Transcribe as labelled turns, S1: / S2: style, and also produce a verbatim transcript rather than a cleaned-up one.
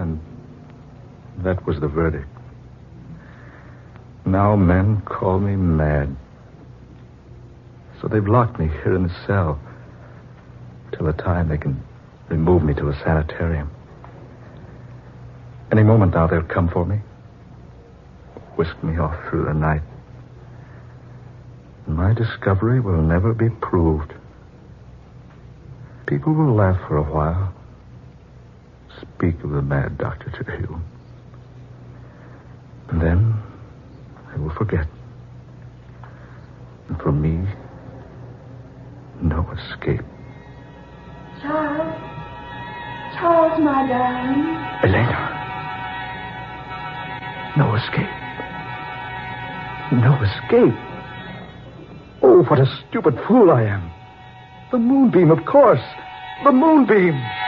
S1: And that was the verdict. Now men call me mad. So they've locked me here in the cell till the time they can remove me to a sanitarium. Any moment now they'll come for me, whisk me off through the night. And my discovery will never be proved. People will laugh for a while, speak of the mad Doctor Terhune. And then they will forget. And for me, no escape.
S2: Charles. Charles, my darling.
S1: Elena. No escape. No escape. Oh, what a stupid fool I am. The moonbeam, of course. The moonbeam.